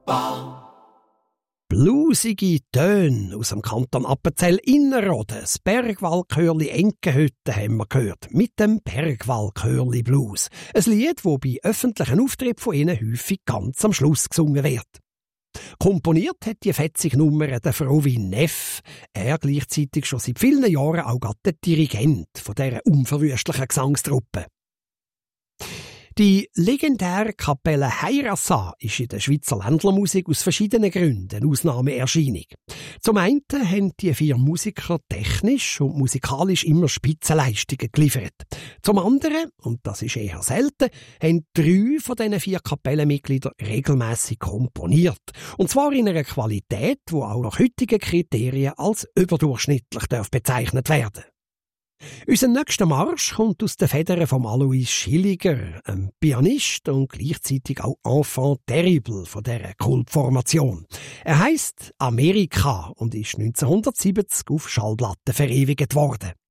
Blusige Töne aus dem Kanton Appenzell-Innerrhoden. Das Bergwaldchörli Enkenhütte haben wir gehört. Mit dem Bergwaldchörli Blues. Ein Lied, das bei öffentlichen Auftritten von ihnen häufig ganz am Schluss gesungen wird. Komponiert hat die fetzige Nummer der Frovin Neff. Er gleichzeitig schon seit vielen Jahren auch gerade der Dirigent von dieser unverwüstlichen Gesangstruppe. Die legendäre Kapelle Heirassa ist in der Schweizer Ländlermusik aus verschiedenen Gründen eine Ausnahmeerscheinung. Zum einen haben die 4 Musiker technisch und musikalisch immer Spitzenleistungen geliefert. Zum anderen, und das ist eher selten, haben 3 von diesen 4 Kapellenmitgliedern regelmässig komponiert. Und zwar in einer Qualität, die auch nach heutigen Kriterien als überdurchschnittlich bezeichnet werden darf. Unser nächster Marsch kommt aus den Federn von Alois Schilliger, einem Pianist und gleichzeitig auch Enfant terrible von dieser Kultformation. Er heisst Amerika und ist 1970 auf Schallplatten verewigt worden.